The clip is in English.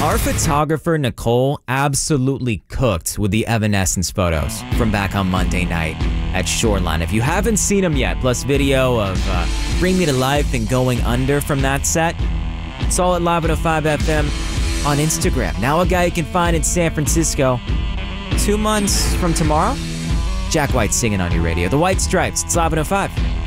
Our photographer, Nicole, absolutely cooked with the Evanescence photos from back on Monday night at Shoreline. If you haven't seen them yet, plus video of Bring Me to Life and Going Under from that set, it's all at Live 105 FM on Instagram. Now a guy you can find in San Francisco. 2 months from tomorrow, Jack White singing on your radio. The White Stripes, it's Live 105.